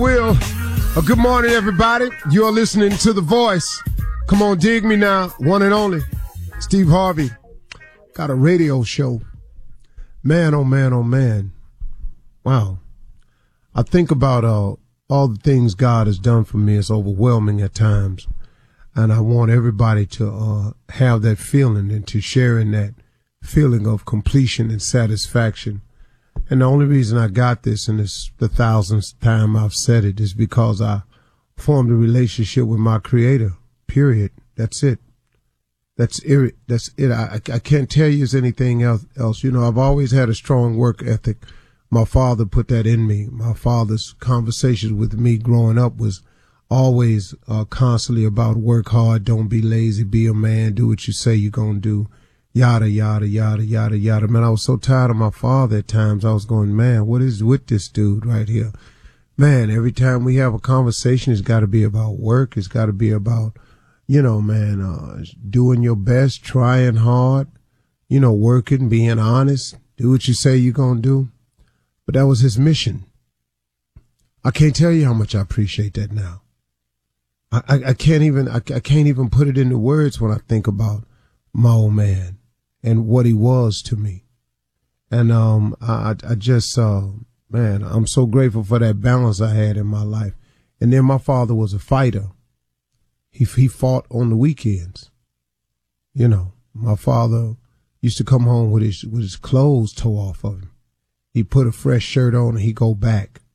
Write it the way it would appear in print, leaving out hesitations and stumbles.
Will, good morning, everybody. You're listening to The Voice. Come on, dig me now. One and only, Steve Harvey. Got a radio show. Man, oh man, oh man. Wow. I think about all the things God has done for me. It's overwhelming at times. And I want everybody to have that feeling and to share in that feeling of completion and satisfaction. And the only reason I got this, and it's the thousandth time I've said it, is because I formed a relationship with my Creator, period. That's it. That's it. I can't tell you anything else. You know, I've always had a strong work ethic. My father put that in me. My father's conversations with me growing up was always constantly about work hard, don't be lazy, be a man, do what you say you're going to do. Yada, yada, yada, yada, yada. Man, I was so tired of my father at times. I was going, man, what is with this dude right here? Man, every time we have a conversation, it's got to be about work. It's got to be about, you know, man, doing your best, trying hard, you know, working, being honest, do what you say you're going to do. But that was his mission. I can't tell you how much I appreciate that now. I can't even put it into words when I think about my old man and what he was to me. And I just man, I'm so grateful for that balance I had in my life. And then my father was a fighter. He fought on the weekends. You know, my father used to come home with his clothes tore off of him. He put a fresh shirt on and he'd go back.